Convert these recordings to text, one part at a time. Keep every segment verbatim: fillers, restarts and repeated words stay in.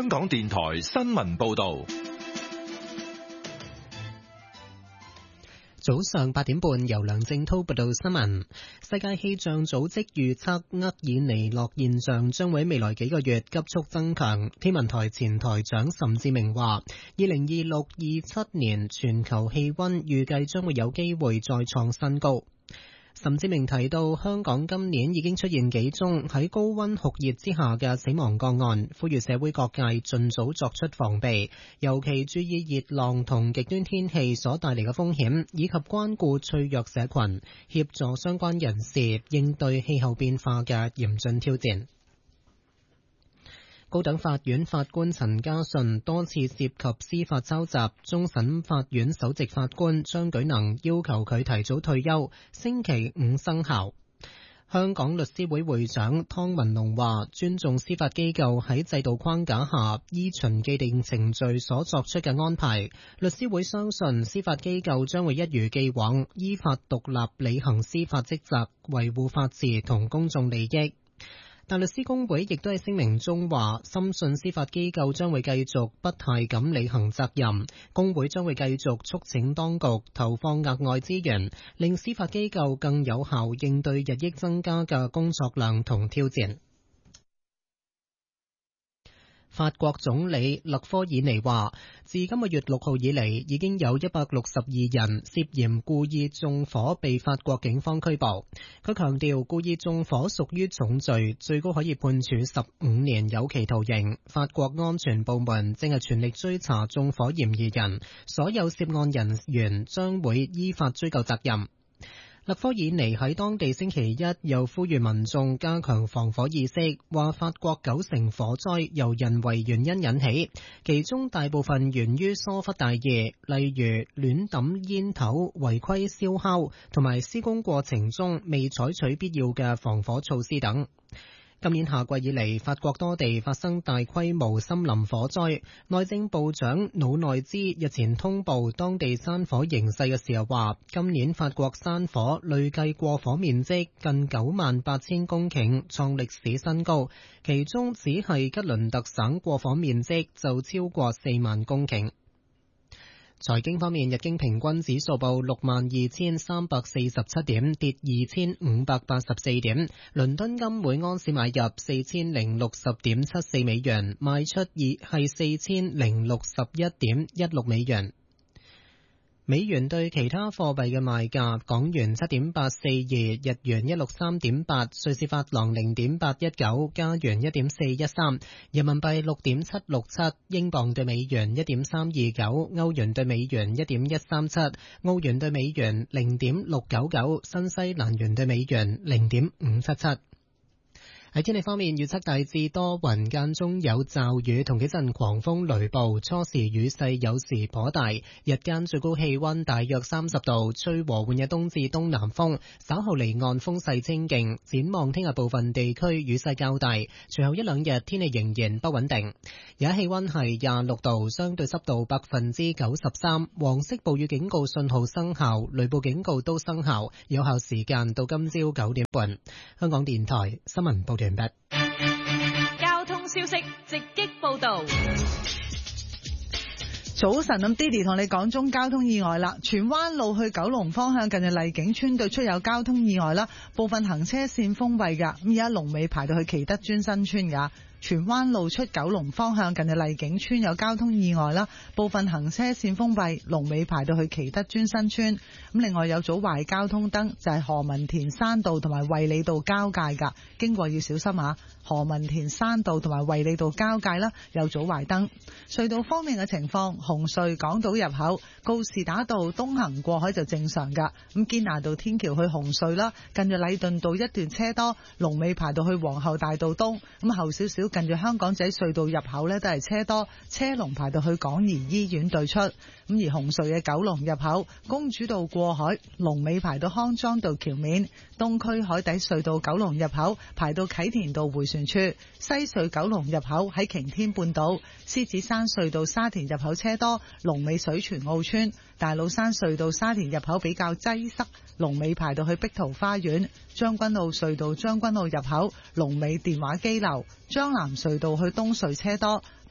香港電台新聞報道。 早上八點半，由梁正濤報道新聞。世界氣象組織預測厄爾尼諾現象將會喺未來幾個月急速增強。天文台前台長岑志明話，二零二六、二七年全球氣溫預計將會有機會再創新高。岑志明提到，香港今年已經出現幾宗喺高溫酷熱之下嘅死亡個案，呼籲社會各界盡早作出防備，尤其注意熱浪同極端天氣所帶嚟嘅風險，以及關顧脆弱社群，協助相關人士應對氣候變化嘅嚴峻挑戰。高等法院法官陳家順多次涉及司法抄襲，終審法院首席法官張舉能要求佢提早退休，星期五生效。香港律師會會長湯文龍話，尊重司法機構喺制度框架下依循既定程序所作出嘅安排。律師會相信司法機構將會一如既往依法獨立履行司法職責，維護法治同公眾利益。大律師公會亦都喺聲明中話，深信司法機構將會繼續不懈咁履行責任。公會將會繼續促請當局投放額外資源，令司法機構更有效應對日益增加嘅工作量同挑戰。法國總理勒科爾尼話，自今個月六號以嚟，已經有一百六十二人涉嫌故意縱火被法國警方拘捕。佢強調，故意縱火屬於重罪，最高可以判處十五年有期徒刑。法國安全部門正係全力追查縱火嫌疑人，所有涉案人員將會依法追究責任。勒科爾尼喺當地星期一又呼籲民眾加強防火意識，話法國九成火災由人為原因引起，其中大部分源於疏忽大意，例如亂抌煙頭、違規燒烤同埋施工過程中未採取必要嘅防火措施等。今年夏季以嚟，法國多地發生大規模森林火災。內政部長魯內茲日前通報當地山火形勢嘅時候話，今年法國山火累計過火面積近九萬八千公頃，創歷史新高，其中只係吉倫特省過火面積就超過四萬公頃。財經方面，日經平均指數報六萬二千三百四十七點，跌二千五百八十四點。倫敦金每盎司買入四千零六十點七四美元，賣出二係四千零六十一點一六美元。美元對其他貨幣嘅賣價：港元七點八四二，日元一六三點八，瑞士法郎零點八一九，加元一點四一三，人民幣六點七六七，英鎊對美元一點三二九，歐元對美元一點一三七，澳元對美元零點六九九，新西蘭元對美元零點五七七。喺天氣方面，預測大致多雲，間中有驟雨同幾陣狂風雷暴，初時雨勢有時頗大，日間最高氣溫大約三十度，吹和緩嘅東至東南風，稍後離岸風勢清勁。展望聽日部分地區雨勢較大，隨後一兩日天氣仍然不穩定。而家氣溫係廿六度，相對濕度百分之九十三，黃色暴雨警告信號生效，雷暴警告都生效，有效時間到今朝九點半。香港電台新聞報道。 交通消息直擊報道。 早晨，咁 Diddy 同你講中交通意外啦。荃灣路去九龍方向近日麗景村對出有交通意外啦，部分行車線封閉噶。咁而家龍尾排到去祈德尊新村噶。荃灣路出九龍方向近日麗景村有交通意外啦，部分行車線封閉，龍尾排到去祈德尊新村。咁另外有組壞交通燈，就係何文田山道同埋衛理道交界噶，經過要小心啊。何文田山道同埋衛理道交界啦，有組壞燈。隧道方面嘅情況，紅隧港島入口告士打道東行過海就正常噶。咁堅拿道天橋去紅隧啦，近住禮頓道一段車多，龍尾排到去皇后大道東。咁後少少近住香港仔隧道入口呢，都係車多，車龍排到去港怡醫院對出。咁而紅隧嘅九龍入口公主道過海，龍尾排到康莊道橋面。東區海底隧道九龍入口排到啟田道回旋處，西隧九龍入口喺擎天半島，獅子山隧道沙田入口車多，龍尾水泉澳村。大老山隧道沙田入口比較擠塞，龍尾排到去碧桃花園。將軍澳隧道將軍澳入口龍尾電話機樓。將南隧道去東隧車多，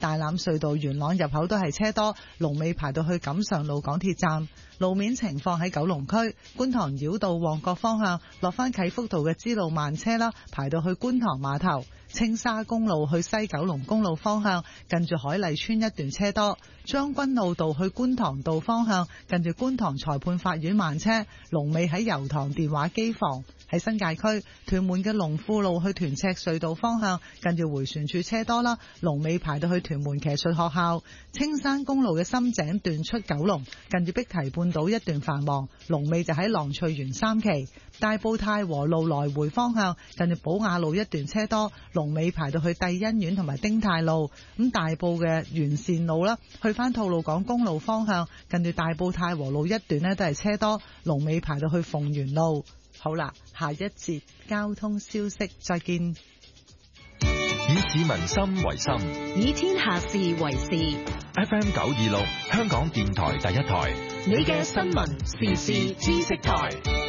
大欖隧道元朗入口都係車多，龍尾排到去錦上路港鐵站。路面情況喺九龍區觀塘繞道旺角方向落返啟福道嘅支路慢車啦，排到去觀塘碼頭。青沙公路去西九龍公路方向近住海麗村一段車多。將軍澳道去觀塘道方向近住觀塘裁判法院慢車，龍尾喺油塘電話機房。喺新界區屯門嘅龍富路去屯赤隧道方向近住迴旋處車多啦，龍尾排到去屯門騎術學校。青山公路嘅深井段出九龍近住碧堤半島一段繁忙，龍尾就喺郎翠園三期。大埔太和路來回方向近住寶雅路一段車多，龍尾排到去帝欣苑同埋丁太路。咁大埔嘅完善路啦，去翻吐露港公路方向近住大埔太和路一段呢都係車多，龍尾排到去鳳園路。好啦，下一節交通消息再見。 以市民心為心， 以天下事為事。 F M 九二六，香港電台第一台， 你嘅新聞時事知識台。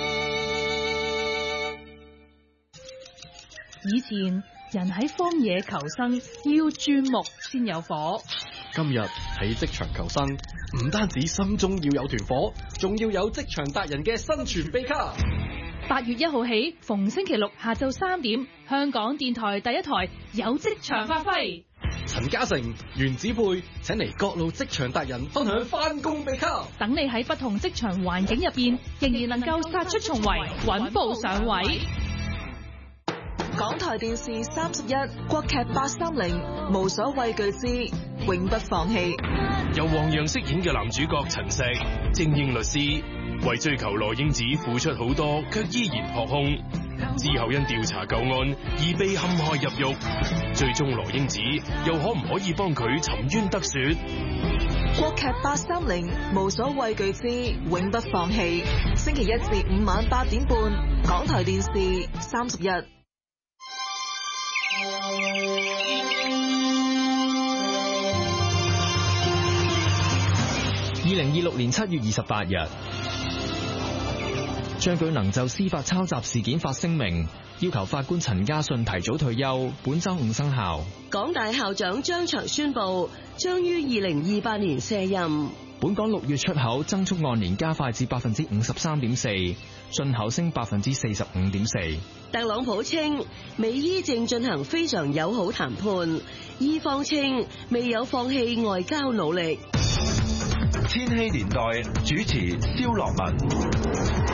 以前人喺荒野求生，要鑽木先有火。 今日喺職場求生，唔單止心中要有團火，仲要有職場達人嘅生存秘笈。 八月一號起，逢星期六下晝三點，香港電台第一台有職場發揮。 陳嘉誠、袁子佩請嚟各路職場達人分享返工秘笈， 等你喺不同職場環境入邊，仍然能夠殺出重圍，穩步上位。 港台電視三十一，國劇八三零，無所畏懼之永不放棄。 由黃洋飾演嘅男主角陳碩，精英律師，為追求羅英子付出好多，卻依然撲空。之後因調查舊案而被陷害入獄，最終羅英子又可唔可以幫佢沉冤得雪？ 國劇八三零，無所畏懼之永不放棄。星期一至五晚八點半，港台電視三十一。 二零二六年七月二十八日，張舉能就司法抄襲事件發聲明，要求法官陳家信提早退休，本周五生效。 港大校長張翔宣布，將於二零二八年卸任。 本港六月出口增速按年加快至百分之五十三點四，進口升百分之四十五點四。 特朗普稱，美伊正進行非常友好談判，伊方稱未有放棄外交努力。 千禧年代主持蕭樂文。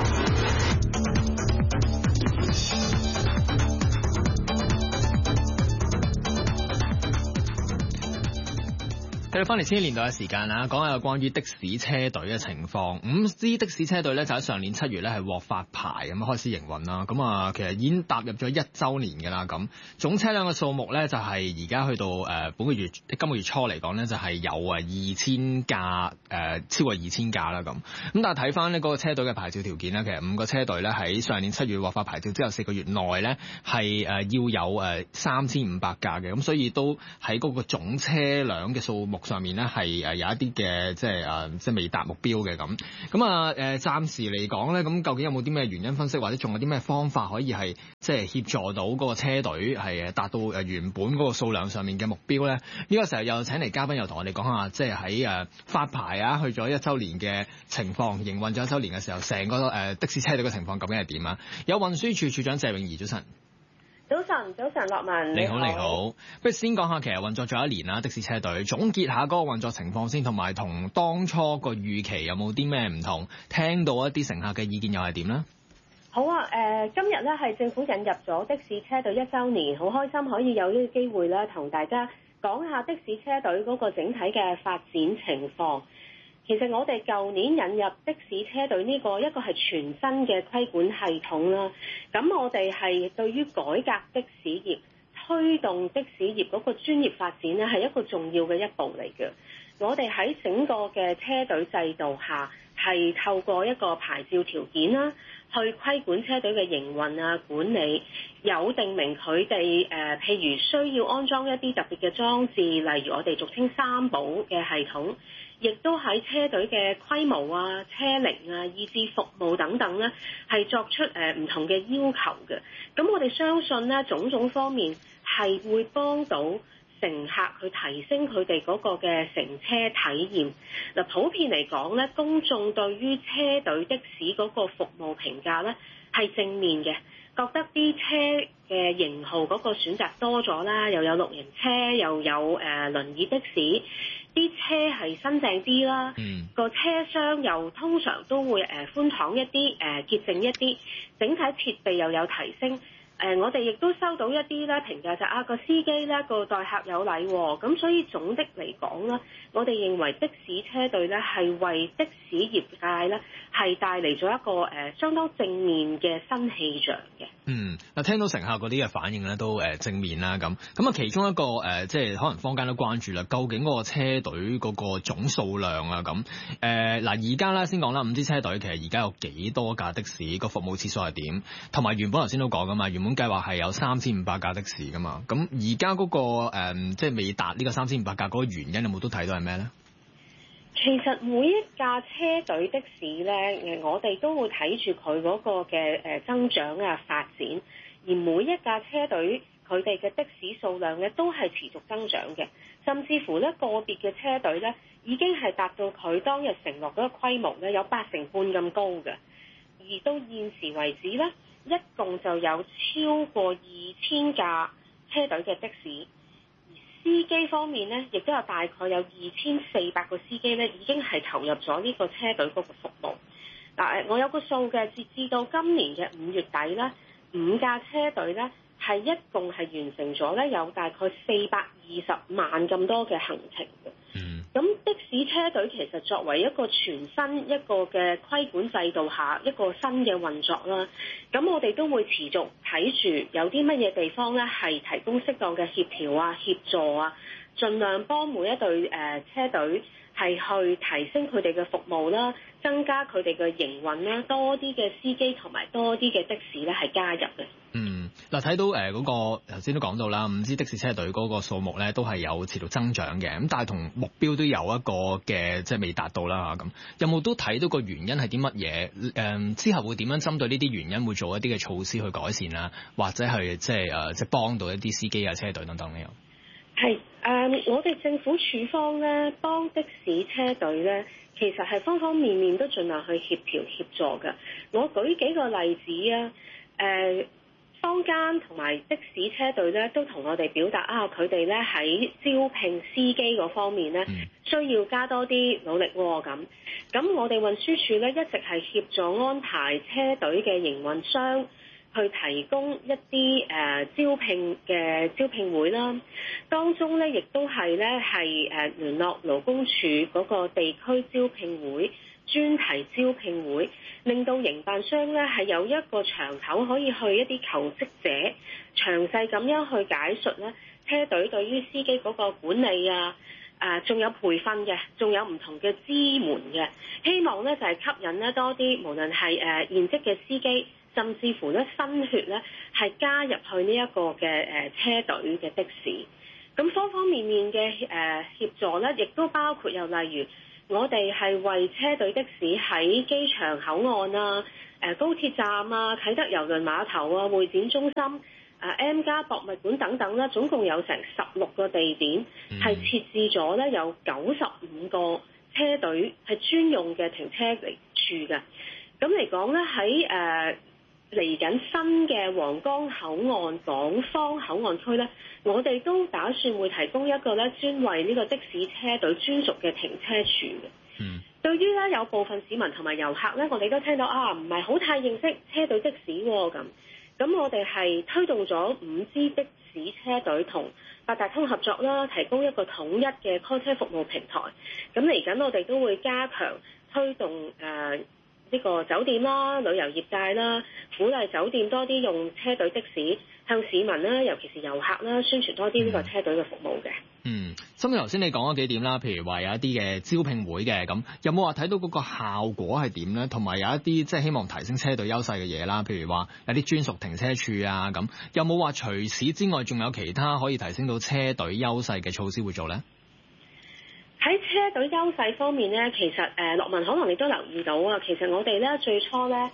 繼續翻嚟千禧年代嘅時間啦，講下有關於的士車隊嘅情況。五支的士車隊咧就喺上年七月咧係獲發牌咁開始營運啦。咁啊，其實已經踏入咗一週年㗎啦。咁總車輛嘅數目咧就係而家去到誒、呃、本個月今個月初嚟講咧就係有啊二千架誒、呃、超過二千架啦咁。咁但係睇翻呢嗰個車隊嘅牌照條件咧，其實五個車隊咧喺上年七月獲發牌照之後四個月內咧係誒要有誒三千五百架嘅。咁所以都喺嗰個總車輛嘅數目上面咧係誒有一啲嘅即係誒即係未達目標嘅咁，咁啊誒暫時嚟講咧，咁究竟有冇啲咩原因分析，或者仲有啲咩方法可以係即係協助到嗰個車隊係誒達到誒原本嗰個數量上面嘅目標咧？呢個時候又請嚟嘉賓又同我哋講下，即係喺誒發牌啊去咗一週年嘅情況，營運咗一週年嘅時候，成個誒的士車隊嘅情況究竟係點啊？有運輸署署長謝永儀，早晨。 早晨，早晨，樂文。 你好，你好。不如先講下，其實運作咗一年啦，的士車隊總結下嗰個運作情況先，同埋同當初個預期有冇啲咩唔同？聽到一啲乘客嘅意見又係點呢？ 好啊，誒、呃，今日咧係政府引入咗的士車隊一週年，好開心可以有呢個機會咧，同大家講下的士車隊嗰個整體嘅發展情況。其實我哋舊年引入的士車隊呢個一個係全新嘅規管系統啦，咁我哋係對於改革的士業、推動的士業嗰個專業發展呢係一個重要嘅一步嚟嘅。我哋喺整個嘅車隊制度下，係透過一個牌照條件啦，去規管車隊嘅營運啊、管理，有定明佢哋誒，譬如需要安裝一啲特別嘅裝置，例如我哋俗稱三寶嘅系統。亦都喺車隊嘅規模啊、車齡啊、以至服務等等咧，係作出誒唔同嘅要求嘅。咁我哋相信咧，種種方面係會幫到乘客去提升佢哋嗰個嘅乘車體驗。嗱，普遍嚟講咧，公眾對於車隊的士嗰個服務評價咧係正面嘅，覺得啲車嘅型號嗰個選擇多咗啦，又有六人車，又有誒、呃、輪椅的士，啲車係新淨啲啦，個、嗯、車廂又通常都會誒、呃、寬敞一啲，誒、呃、潔淨一啲，整體設備又有提升。誒、呃，我哋亦都收到一啲咧評價就係、啊個司機咧個待客有禮喎、哦，咁所以總的嚟講咧，我哋認為的士車隊咧係為的士業界咧係帶嚟咗一個誒、呃、相當正面嘅新氣象嘅。 嗯，嗱，聽到乘客嗰啲嘅反應咧都誒正面啦，咁咁啊，其中一個誒、呃、即係可能坊間都關注啦，究竟嗰個車隊嗰個總數量啊，咁誒嗱而家咧先講啦，五支車隊其實而家有幾多架的士，個服務次數係點，同埋原本頭先都講噶嘛，原本計劃係有三千五百架的士噶嘛，咁而家嗰個誒、呃、即係未達呢個三千五百架嗰個原因有冇都睇到係咩咧？ 其實每一架車隊的士咧，誒我哋都會睇住佢嗰個嘅誒增長啊發展，而每一架車隊佢哋嘅的士數量咧都係持續增長嘅，甚至乎咧個別嘅車隊咧已經係達到佢當日承諾嗰個規模咧有八成半咁高嘅，而到現時為止咧，一共就有超過二千架車隊嘅的士。司機方面咧，亦都有大概有二千四百個司機咧，已經係投入咗呢個車隊嗰個服務。嗱，誒，我有個數嘅，截至到今年嘅五月底咧，五架車隊咧係一共係完成咗咧有大概四百二十萬咁多嘅行程嘅。嗯。咁的士車隊其實作為一個全新一個嘅規管制度下一個新嘅運作啦，咁我哋都會持續睇住有啲乜嘢地方咧係提供適當嘅協調啊、協助啊，盡量幫每一隊誒、呃、車隊係去提升佢哋嘅服務啦，增加佢哋嘅營運啦，多啲嘅司機同埋多啲嘅的，的士咧係加入嘅。 嗯，嗱睇到誒嗰、呃那個頭先都講到啦，五支的士車隊嗰個數目咧都係有持續增長嘅，咁但係同目標都有一個嘅即係未達到啦咁。有冇都睇到個原因係啲乜嘢？誒、呃、之後會點樣針對呢啲原因會做一啲嘅措施去改善啦，或者係即係誒即係幫到一啲司機啊、車隊等等呢？ 係誒、呃，我哋政府處方咧幫的士車隊咧，其實係方方面面都盡量去協調協助嘅。我舉幾個例子啊，誒、呃。坊間同埋的士車隊咧，都同我哋表達啊，佢哋咧喺招聘司機嗰方面咧，需要加多啲努力喎、哦。咁，咁我哋運輸署咧一直係協助安排車隊嘅營運商去提供一啲誒、呃、招聘嘅招聘會啦。當中咧亦都係咧係誒聯絡勞工處嗰個地區招聘會。專題招聘會令到營辦商咧係有一個場口可以去一啲求職者詳細咁樣去解述咧車隊對於司機嗰個管理啊，誒仲有培訓嘅，仲有唔同嘅支援嘅，希望咧就係吸引咧多啲無論係誒現職嘅司機，甚至乎咧新血咧係加入去呢一個嘅誒車隊嘅的士。咁方方面面嘅誒協助咧，亦都包括又例如。我哋係為車隊的士喺機場口岸啊、誒高鐵站啊、啟德郵輪碼頭啊、會展中心、誒 M+ 博物館等等啦，總共有成十六個地點係設置咗咧，有九十五個車隊係專用嘅停車嚟處嘅。咁嚟講咧，喺誒嚟緊新嘅皇崗口岸港方口岸區咧，我哋都打算會提供一個咧專為呢個的士車隊專屬嘅停車處嘅。嗯，對於咧有部分市民同埋遊客咧，我哋都聽到啊，唔係好太認識車隊的士喎、哦、咁。咁我哋係推動咗五支的士車隊同八達通合作啦，提供一個統一嘅 call 車服務平台。咁嚟緊我哋都會加強推動誒。呃呢個酒店啦、旅遊業界啦，鼓勵酒店多啲用車隊的士，向市民啦，尤其是遊客啦，宣傳多啲呢個車隊嘅服務嘅。 嗯，咁頭先你講咗幾點啦，譬如話有一啲嘅招聘會嘅，咁有冇話睇到嗰個效果係點咧？同埋有一啲即係希望提升車隊優勢嘅嘢啦，譬如話有啲專屬停車處啊，咁有冇話除此之外，仲有其他可以提升到車隊優勢嘅措施會做咧？ 喺車隊優勢方面咧，其實誒，樂文可能你都留意到啊。其實我哋咧最初咧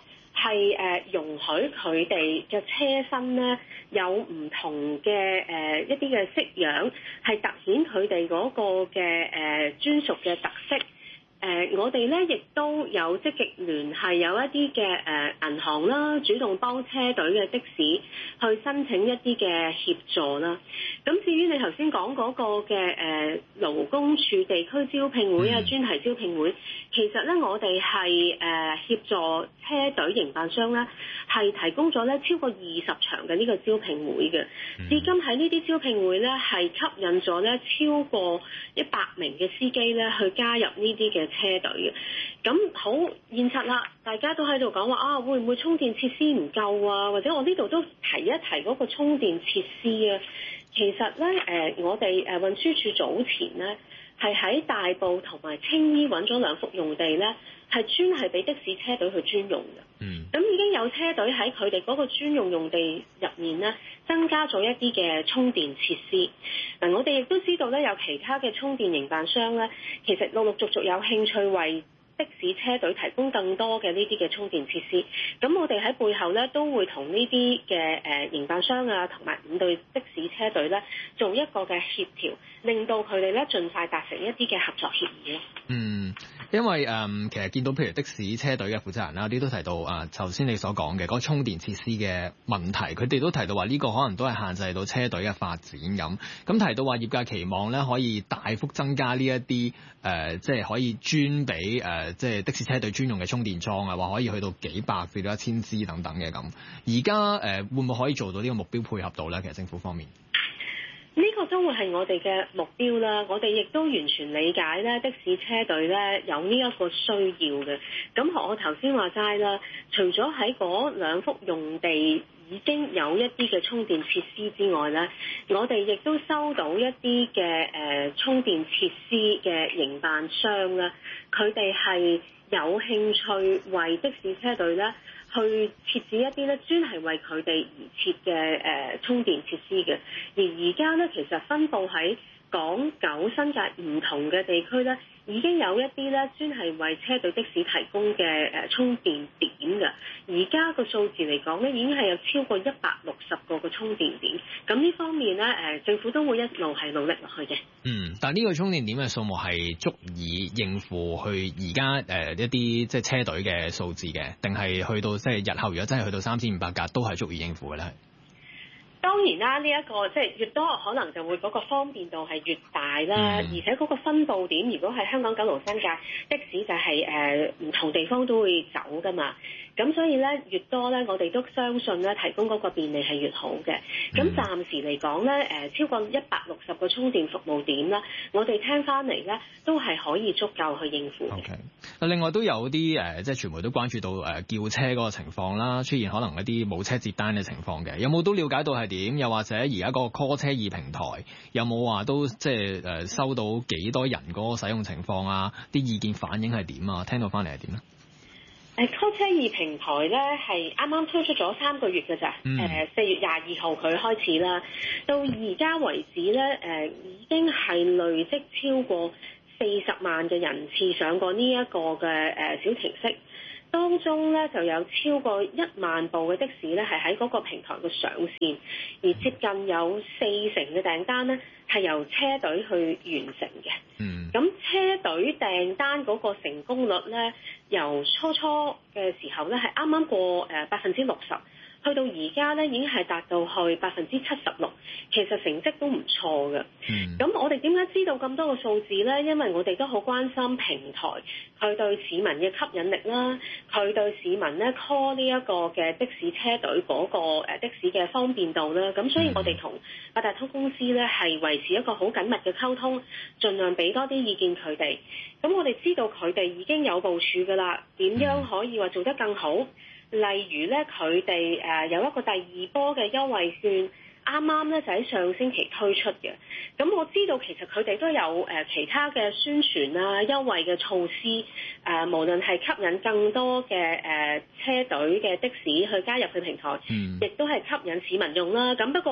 係誒容許佢哋嘅車身咧有唔同嘅誒一啲嘅式樣，係凸顯佢哋嗰個嘅誒專屬嘅特色。誒、呃，我哋咧亦都有積極聯繫有一啲嘅誒銀行啦，主動幫車隊嘅的，的士去申請一啲嘅協助啦。咁至於你頭先講嗰個嘅誒、呃、勞工處地區招聘會啊、專題招聘會，其實咧我哋係誒協助車隊營辦商咧係提供咗咧超過二十場嘅呢個招聘會嘅。至今喺呢啲招聘會咧係吸引咗咧超過一百名嘅司機咧去加入呢啲嘅車隊嘅。咁好現實啦，大家都喺度講話啊，會唔會充電設施唔夠啊？或者我呢度都提一提嗰個充電設施啊。其實咧，誒、呃、我哋誒運輸署早前咧係喺大埔同埋青衣揾咗兩幅用地咧，係專係俾的士車隊去專用嘅。嗯，咁已經有車隊喺佢哋嗰個專用用地入面咧，增加咗一啲嘅充電設施。嗱，我哋亦都知道咧，有其他嘅充電營辦商咧，其實陸陸續續有興趣為的士車隊提供更多嘅呢啲嘅充電設施。咁我哋喺背後咧都會同呢啲嘅誒營辦商啊，同埋五隊的士車隊咧做一個嘅協調，令到佢哋咧盡快達成一啲嘅合作協議咯。 嗯。因為誒、嗯，其實見到譬如的士車隊嘅負責人啦，啲都提到啊，頭先你所講嘅嗰個充電設施嘅問題，佢哋都提到話呢個可能都係限制到車隊嘅發展咁。咁提到話業界期望咧可以大幅增加呢一啲誒，即係可以專俾誒，即係的士車隊專用嘅充電樁啊，話可以去到幾百至到一千支等等嘅咁。而家誒會唔會可以做到呢個目標配合到咧？其實政府方面。 呢個都會係我哋嘅目標啦，我哋亦都完全理解咧的士車隊咧有呢一個需要嘅。咁學我頭先話齋啦，除咗喺嗰兩幅用地已經有一啲嘅充電設施之外咧，我哋亦都收到一啲嘅誒充電設施嘅營辦商啦，佢哋係有興趣為的士車隊咧去設置一啲咧專係為佢哋而設嘅誒充電設施嘅。而而家咧其實分佈喺港九新界唔同嘅地區咧，已經有一啲咧專係為車隊的士提供嘅誒充電點嘅。而家個數字嚟講咧，已經係有超過一百六十個嘅充電點。咁呢方面咧誒政府都會一路係努力落去嘅。 嗯，但係呢個充電點嘅數目係足以應付去而家誒一啲即係車隊嘅數字嘅，定係去到即係日後如果真係去到三千五百架都係足以應付嘅咧？ 當然啦，呢、這、一個即係越多，可能就會嗰個方便度係越大啦。嗯、而且嗰個分佈點，如果係香港九龍新界的士就係誒唔同地方都會走㗎嘛。咁所以咧，越多咧，我哋都相信咧，提供嗰個便利係越好嘅。咁、嗯、暫時嚟講咧，誒超過一百六十個充電服務點啦，我哋聽翻嚟咧，都係可以足夠去應付嘅。 Okay. 另外都有啲誒，即係傳媒都關注到誒叫車嗰個情況啦，出現可能一啲冇車接單嘅情況嘅，有冇都了解到係點？又或者而家嗰個 call 車易平台有冇話都即係誒收到幾多人嗰個使用情況啊？啲意見反應係點啊？聽到翻嚟係點咧？ 誒 call 車易平台咧係啱啱推出咗三個月嘅咋，誒四月廿二號佢開始啦，到而家為止咧誒、呃、已經係累積超過四十萬嘅人次上過呢一個嘅誒小程式，當中咧就有超過一萬部嘅的，的士咧係喺嗰個平台嘅上線，而接近有四成嘅訂單咧係由車隊去完成嘅。嗯，咁車隊訂單嗰個成功率咧，由初初嘅時候咧係啱啱過誒百分之六十。去到而家咧，已經係達到去百分之七十六，其實成績都唔錯嘅。咁、嗯、我哋點解知道咁多個數字呢？因為我哋都好關心平台佢對市民嘅吸引力啦，佢對市民咧 call 呢一個嘅的士車隊嗰個誒的士嘅方便度啦。咁所以我哋同八達通公司咧係維持一個好緊密嘅溝通，盡量俾多啲意見佢哋。咁我哋知道佢哋已經有部署㗎啦，點樣可以話做得更好？例如咧，佢哋誒有一個第二波嘅優惠券，啱啱咧就喺上星期推出嘅。咁我知道其實佢哋都有誒其他嘅宣傳啊、優惠嘅措施，誒無論係吸引更多嘅誒車隊嘅的士去加入佢平台，亦、嗯、都係吸引市民用啦。咁不過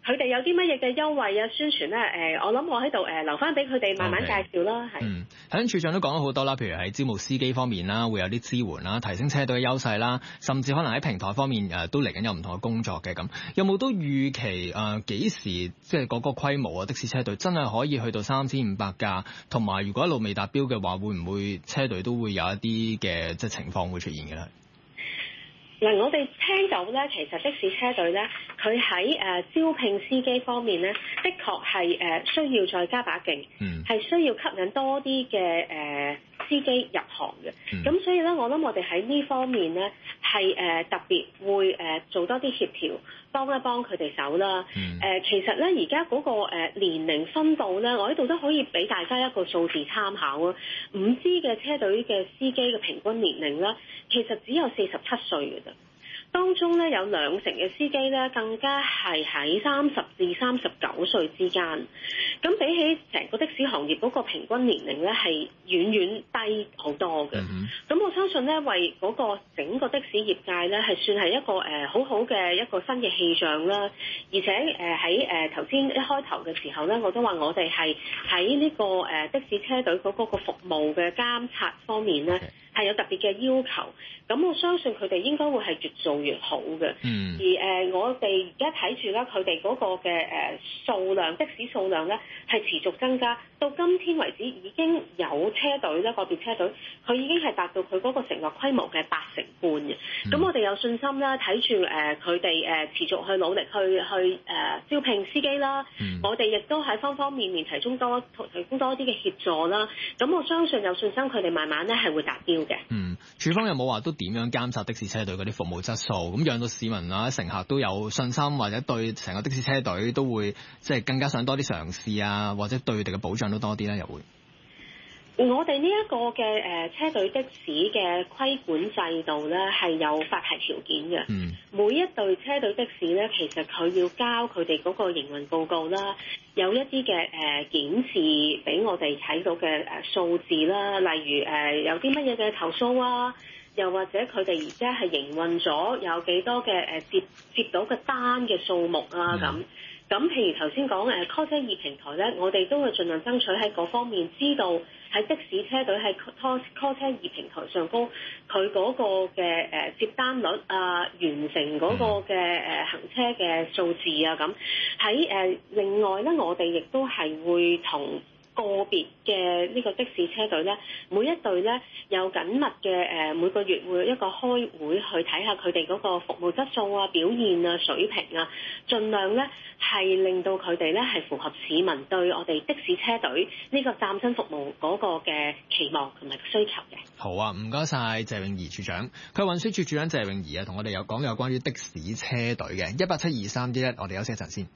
佢哋有啲乜嘢嘅優惠啊宣傳咧？誒，我諗我喺度誒留翻俾佢哋慢慢介紹啦。係。 嗯，頭先處長都講咗好多啦，譬如喺招募司機方面啦，會有啲支援啦，提升車隊嘅優勢啦，甚至可能喺平台方面誒都嚟緊有唔同嘅工作嘅咁。有冇都預期誒幾時即係嗰個規模啊？的士車隊真係可以去到三千五百架，同埋如果一路未達標嘅話，會唔會車隊都會有一啲嘅即係情況會出現嘅咧？ 嗱，我哋聽到咧，其實的士車隊咧，佢喺誒招聘司機方面咧，的確係誒需要再加把勁，係、嗯、需要吸引多啲嘅誒司機入行嘅。咁、嗯、所以咧，我諗我哋喺呢方面咧，係誒特別會誒做多啲協調，幫一幫佢哋手啦。誒、嗯呃，其實咧，而家嗰個誒年齡分佈咧，我喺度都可以俾大家一個數字參考啊。五 G 嘅車隊嘅司機嘅平均年齡咧，其實只有四十七歲嘅啫。當中咧有兩成嘅司機咧，更加係喺三十至三十九歲之間。咁比起成個的士行業嗰個平均年齡咧，係遠遠低好多嘅。咁、嗯、我相信咧，為嗰個整個的士業界咧，係算係一個誒、呃、好好嘅一個新嘅氣象啦。而且誒喺誒頭先一開頭嘅時候咧，我都話我哋係喺呢個誒、呃、的士車隊嗰個服務嘅監察方面咧，係有特別嘅要求。咁我相信佢哋應該會係越做越好嘅。嗯。而誒、呃，我哋而家睇住咧，佢哋嗰個嘅誒、呃、數量的士數量咧係持續增加，到今天為止已經有車隊咧，個別車隊佢已經係達到佢嗰個承諾規模嘅八成半嘅。咁、嗯、我哋有信心啦，睇住誒佢哋誒持續去努力去去誒、呃、招聘司機啦。嗯、我哋亦都喺方方面面提供多提供多啲嘅協助啦。咁我相信有信心佢哋慢慢咧係會達標嘅。 嗯，署方有冇話都點樣監察的士車隊嗰啲服務質素？咁讓到市民啊、乘客都有信心，或者對成個的士車隊都會即係更加想多啲嘗試啊，或者對佢哋嘅保障都多啲咧，又會。 我哋呢一個嘅誒車隊的士嘅規管制度咧，係有發牌條件嘅。嗯。每一隊車隊的士咧，其實佢要交佢哋嗰個營運報告啦，有一啲嘅誒檢視俾我哋睇到嘅誒數字啦，例如誒、呃、有啲乜嘢嘅投訴啊，又或者佢哋而家係營運咗有幾多嘅誒接接到嘅單嘅數目啊咁。嗯。咁譬如頭先講誒 call 車二平台咧，我哋都會盡量爭取喺嗰方面知道喺的士車隊喺 call call 車二平台上高佢嗰個嘅誒接單率啊，完成嗰個嘅誒行車嘅數字啊咁。喺誒另外咧，我哋亦都係會同個別嘅呢個的士車隊咧，每一隊咧有緊密嘅誒每個月會一個開會去睇下佢哋嗰個服務質素啊、表現啊、水平啊，盡量咧係令到佢哋咧係符合市民對我哋的士車隊呢個嶄新服務嗰個嘅期望同埋需求嘅。 好啊，唔該晒謝穎怡處長。佢運輸署署長謝穎怡啊，同我哋有講有關於的士車隊嘅一八七二三一一，我哋休息一陣先。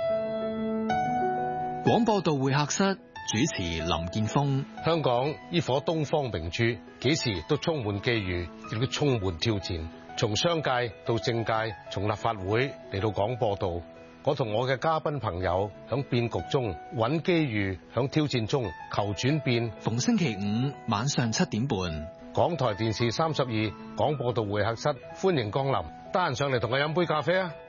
廣播道會客室。主持林建峰。 香港呢顆東方明珠，幾時都充滿機遇，亦都充滿挑戰。從商界到政界，從立法會嚟到廣播道，我同我嘅嘉賓朋友響變局中揾機遇，響挑戰中求轉變。 逢星期五晚上七點半， 港台電視三十二廣播道會客室，歡迎光臨。得閒上嚟同我飲杯咖啡啊！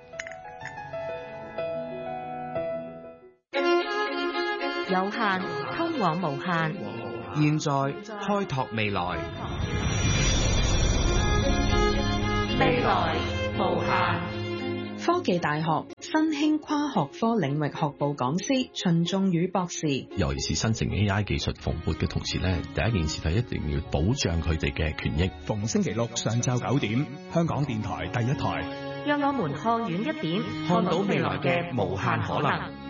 有限通往無限， 現在開拓未來， 未來無限。科技大學新興跨學科領域學部講師秦仲宇博士， 尤其是新型 A I 技術蓬勃嘅同時咧，第一件事係一定要保障佢哋嘅權益。 逢星期六上晝九點，香港電台第一台， 讓我們看遠一點，看到未來嘅無限可能。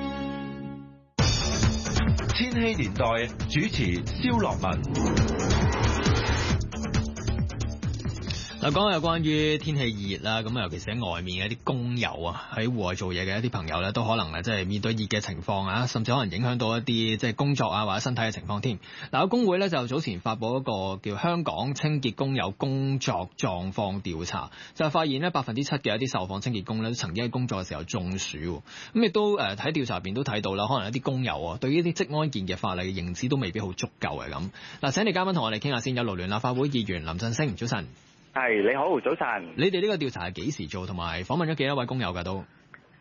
千禧年代主持蕭樂文。 嗱，講下有關於天氣熱啦，咁尤其是喺外面嘅一啲工友啊，喺戶外做嘢嘅一啲朋友咧，都可能即係面對熱嘅情況啊，甚至可能影響到一啲即係工作啊或者身體嘅情況添。嗱，有工會咧就早前發佈一個叫香港清潔工友工作狀況調查，就係發現咧百分之七嘅一啲受訪清潔工咧曾經喺工作嘅時候中暑，咁亦都誒喺調查入邊都睇到啦，可能一啲工友啊對於呢啲職安健嘅法例嘅認知都未必好足夠嘅咁。嗱，請你嘉賓同我哋傾下先，有勞聯立法會議員林振昇，早晨。 係，你好，早晨。 你哋呢個調查係幾時做，同埋訪問咗幾多位工友㗎都？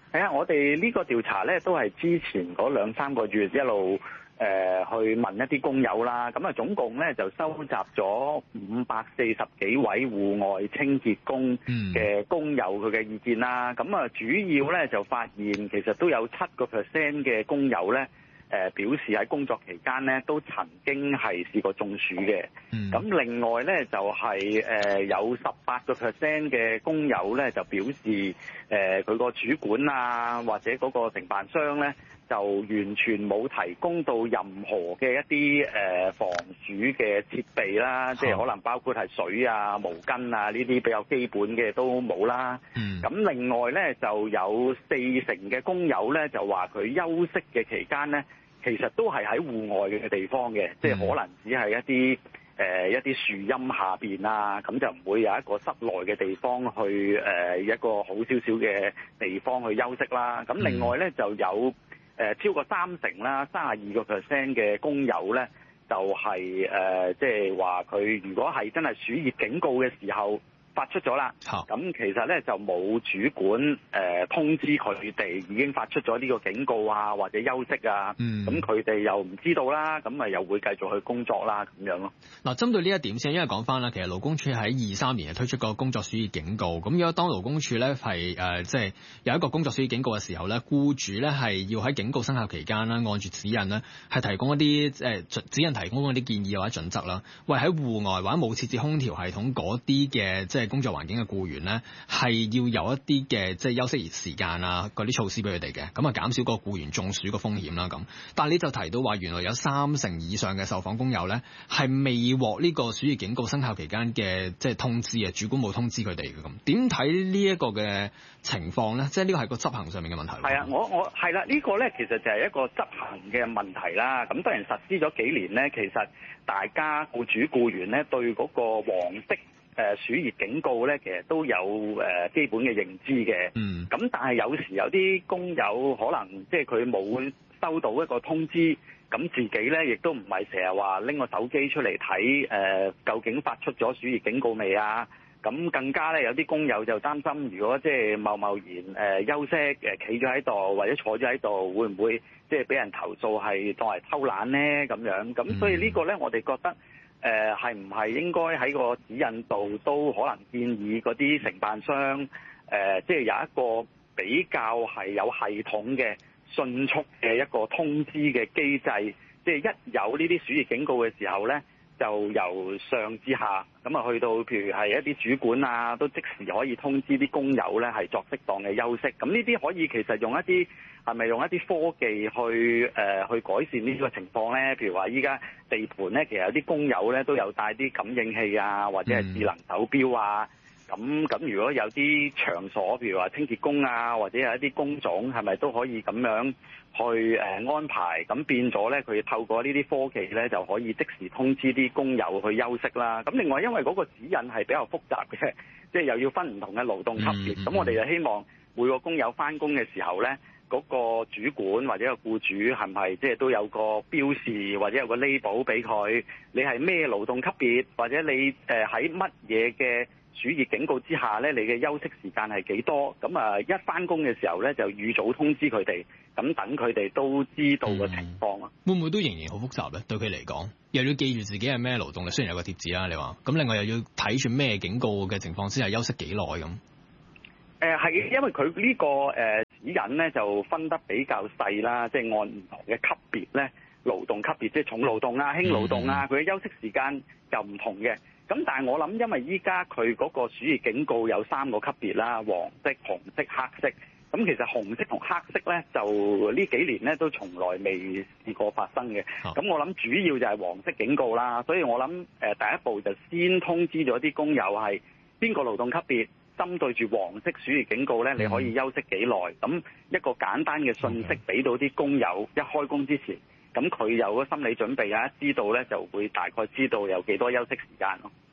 係啊，我哋呢個調查咧都係之前嗰兩三個月一路誒、呃、去問一啲工友啦，咁啊總共咧就收集咗五百四十幾位戶外清潔工嘅工友佢嘅意見啦，咁啊主要咧就發現其實都有七個 percent 嘅工友咧。誒表示喺工作期間咧，都曾經係試過中暑嘅。咁、嗯、另外咧就係、是、誒有十八個 percent 嘅工友咧就表示誒佢個主管啊或者嗰個承辦商咧就完全冇提供到任何嘅一啲誒防暑嘅設備啦，即係可能包括係水啊、毛巾啊呢啲比較基本嘅都冇啦。咁、嗯、另外咧就有四成嘅工友咧就話佢休息嘅期間咧。其實都係喺戶外嘅地方嘅，即係可能只係一啲誒、呃、一啲樹蔭下邊啊，咁就唔會有一個室內嘅地方去誒、呃、一個好少少嘅地方去休息啦。咁另外咧就有誒、呃、超過三成啦，三十二個 percent 嘅工友咧就係誒即係話佢如果係真係暑熱警告嘅時候。發出咗啦，咁其實咧就冇主管誒、呃、通知佢哋已經發出咗呢個警告啊，或者休息啊，咁佢哋又唔知道啦，咁咪又會繼續去工作啦咁樣咯。 嗱，針對呢一點先，因為講翻啦，其實勞工處喺二三年推出個工作暑熱警告，咁如果當勞工處咧係誒即係有一個工作暑熱警告嘅時候咧，僱主咧係要喺警告生效期間啦，按住指引咧係提供一啲誒、呃、指引提供一啲建議或者準則啦，喂喺戶外或者冇設置空調系統嗰啲嘅即係工作環境嘅僱員咧，係要有一啲嘅即係休息時間啊，嗰啲措施俾佢哋嘅，咁啊減少個僱員中暑嘅風險啦咁。但係你就提到話，原來有三成以上嘅受訪工友咧，係未獲呢個暑熱警告生效期間嘅即係通知啊，主管冇通知佢哋嘅咁。點睇呢一個嘅情況咧？即係呢個係個執行上面嘅問題。 係啊，我我係啦，呢個咧其實就係一個執行嘅問題啦。咁當然實施咗幾年咧，其實大家僱主僱員咧對嗰個黃色誒暑熱警告咧，其實都有誒基本嘅認知嘅。嗯。咁但係有時有啲工友可能即係佢冇收到一個通知，咁自己咧亦都唔係成日話拎個手機出嚟睇誒，究竟發出咗暑熱警告未啊？咁更加咧有啲工友就擔心，如果即係貿貿然誒休息誒企咗喺度或者坐咗喺度，會唔會即係俾人投訴係當係偷懶咧咁樣？咁所以呢個咧我哋覺得。誒係唔係應該喺個指引度都可能建議嗰啲承辦商誒，即、呃、係、就是、有一個比較係有系統嘅迅速嘅一個通知嘅機制，即、就、係、是、一有呢啲暑熱警告嘅時候咧，就由上至下咁啊，去到譬如係一啲主管啊，都即時可以通知啲工友咧係作適當嘅休息。咁呢啲可以其實用一啲係咪用一啲科技去誒、呃、去改善呢個情況咧？譬如話依家地盤咧，其實有啲工友咧都有帶啲感應器啊，或者係智能手錶啊。咁咁如果有啲場所，譬如話清潔工啊，或者有一啲工種，係咪都可以咁樣去誒安排？咁變咗咧，佢透過呢啲科技咧，就可以即時通知啲工友去休息啦。咁另外，因為嗰個指引係比較複雜嘅，即係又要分唔同嘅勞動級別。咁、嗯嗯、我哋就希望每個工友翻工嘅時候咧，嗰、嗰個主管或者個僱主係咪即係都有個標示或者有個 label 俾佢？你係咩勞動級別，或者你誒喺乜嘢嘅暑熱警告之下咧，你嘅休息時間係幾多？咁啊，一翻工嘅時候咧，就預早通知佢哋，咁等佢哋都知道個情況啊、 嗯。會唔會都仍然好複雜咧？對佢嚟講，又要記住自己係咩勞動力，雖然有個貼紙啦，你話咁，另外又要睇住咩警告嘅情況先係休息幾耐咁。 誒係，因為佢呢個誒指引咧就分得比較細啦，即係按唔同嘅級別咧，勞動級別即係重勞動啊、輕勞動啊，佢嘅休息時間就唔同嘅。咁但係我諗，因為依家佢嗰個暑熱警告有三個級別啦，黃色、紅色、黑色。咁其實紅色同黑色咧，就呢幾年咧都從來未試過發生嘅。咁我諗主要就係黃色警告啦，所以我諗誒第一步就先通知咗啲工友係邊個勞動級別，針對住黃色暑熱警告咧，你可以休息幾耐。咁一個簡單嘅信息俾到啲工友，一開工之前。咁佢有個心理準備啊，知道咧就會大概知道有幾多休息時間咯。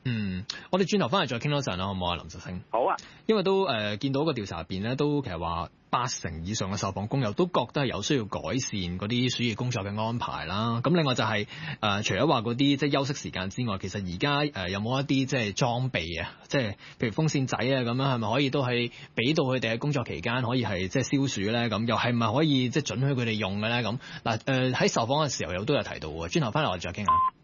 嗯，我哋轉頭翻嚟再傾多陣啦，好唔好啊，林實星？ 好啊， 因為都誒、呃、見到個調查入邊咧，都其實話八成以上嘅受訪工友都覺得係有需要改善嗰啲暑熱工作嘅安排啦。咁另外就係、是、誒、呃、除咗話嗰啲即係休息時間之外，其實而家誒有冇一啲即係裝備啊，即係譬如風扇仔啊咁樣，係咪可以都係俾到佢哋喺工作期間可以係即係消暑咧？咁又係咪可以即係準許佢哋用嘅咧？咁嗱誒喺受訪嘅時候又都有提到喎。轉頭翻嚟我哋再傾下。